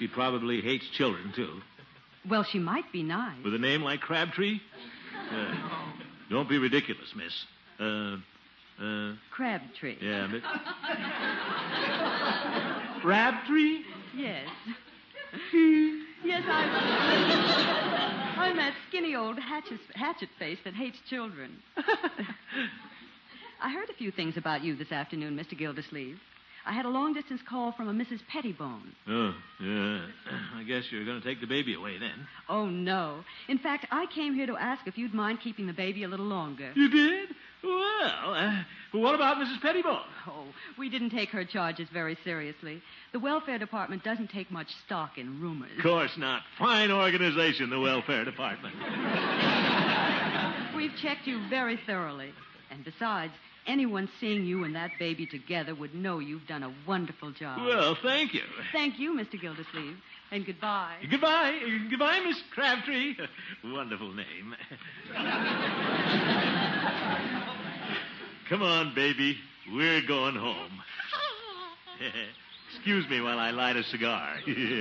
she probably hates children, too. Well, she might be nice. With a name like Crabtree? Don't be ridiculous, miss. Crabtree. Yeah, but... Crabtree? Yes. Yes, I'm that skinny old hatchet face that hates children. I heard a few things about you this afternoon, Mr. Gildersleeve. I had a long-distance call from a Mrs. Pettibone. Oh, yeah. I guess you're going to take the baby away then. Oh, no. In fact, I came here to ask if you'd mind keeping the baby a little longer. You did? Well, what about Mrs. Pettibone? Oh, we didn't take her charges very seriously. The welfare department doesn't take much stock in rumors. Of course not. Fine organization, the welfare department. We've checked you very thoroughly. And besides, anyone seeing you and that baby together would know you've done a wonderful job. Well, thank you. Thank you, Mr. Gildersleeve. And goodbye. Goodbye. Goodbye, Miss Crabtree. Wonderful name. Come on, baby. We're going home. Excuse me while I light a cigar.